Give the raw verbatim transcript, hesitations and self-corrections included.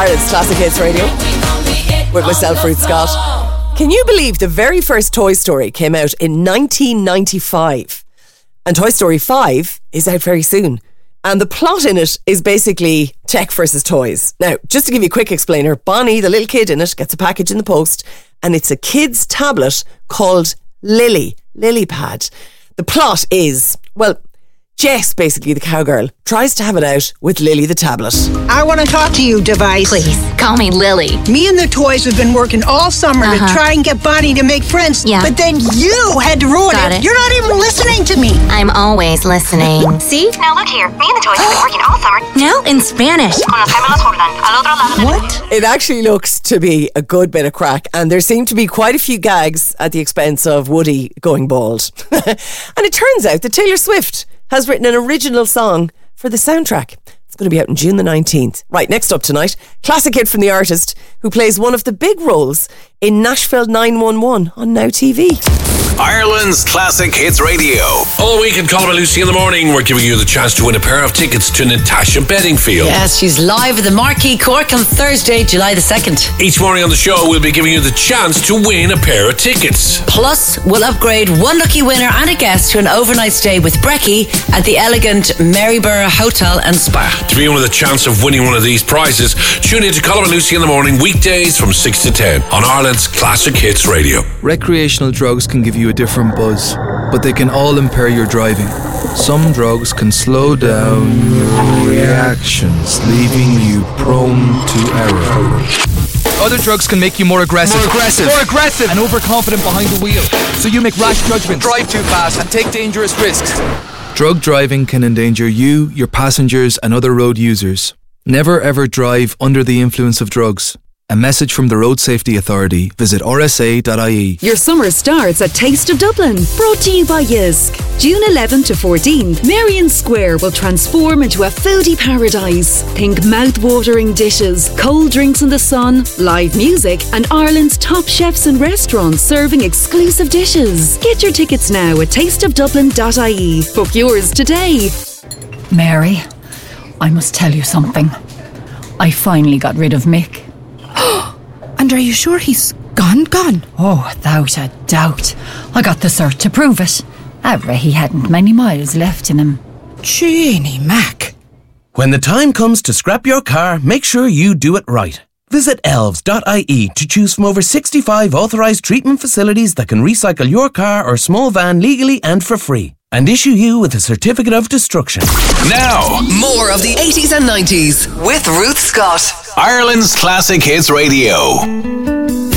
Ireland's Classic Hits Radio with myself, Ruth Scott. Can you believe the very first Toy Story came out in nineteen ninety-five? And Toy Story five is out very soon. And the plot in it is basically tech versus toys. Now, just to give you a quick explainer, Bonnie, the little kid in it, gets a package in the post, and it's a kid's tablet called Lily, LilyPad. The plot is, well, Jess, basically the cowgirl, tries to have it out with Lily the tablet. I want to talk to you, Device. Please, call me Lily. Me and the toys have been working all summer uh-huh. to try and get Bonnie to make friends. Yeah. But then you had to ruin Got it. it. You're not even listening to me. I'm always listening. See? Now look here. Me and the toys have been working all summer. Now in Spanish. What? It actually looks to be a good bit of crack, and there seem to be quite a few gags at the expense of Woody going bald. And it turns out that Taylor Swift has written an original song for the soundtrack. It's going to be out on June the nineteenth. Right, next up tonight, classic hit from the artist who plays one of the big roles in Nashville nine one one on Now T V. Ireland's Classic Hits Radio. All week in Colin and Lucy in the morning, we're giving you the chance to win a pair of tickets to Natasha Bedingfield. Yes, she's live at the Marquee Cork on Thursday, July the second. Each morning on the show, we'll be giving you the chance to win a pair of tickets. Plus, we'll upgrade one lucky winner and a guest to an overnight stay with Brecky at the elegant Maryborough Hotel and Spa. To be in with a chance of winning one of these prizes, tune in to Colin and Lucy in the morning, weekdays from six to ten on Ireland's Classic Hits Radio. Recreational drugs can give you a different buzz, but they can all impair your driving. Some drugs can slow down your reactions, leaving you prone to error. Other drugs can make you more aggressive. More aggressive. More aggressive. And overconfident behind the wheel. So you make rash judgments, drive too fast, and take dangerous risks. Drug driving can endanger you, your passengers, and other road users. Never ever drive under the influence of drugs. A message from the Road Safety Authority. Visit r s a dot i e. Your summer starts at Taste of Dublin, brought to you by Yisk. June eleventh to fourteenth, Merrion Square will transform into a foodie paradise. Think mouth-watering dishes, cold drinks in the sun, live music, and Ireland's top chefs and restaurants serving exclusive dishes. Get your tickets now at taste of dublin dot i e. Book yours today. Mary, I must tell you something. I finally got rid of Mick. And are you sure he's gone, gone? Oh, without a doubt. I got the cert to prove it. However, he hadn't many miles left in him. Jeannie Mac. When the time comes to scrap your car, make sure you do it right. Visit elves dot i e to choose from over sixty-five authorised treatment facilities that can recycle your car or small van legally and for free, and issue you with a certificate of destruction. Now, more of the eighties and nineties with Ruth Scott. Ireland's Classic Hits Radio.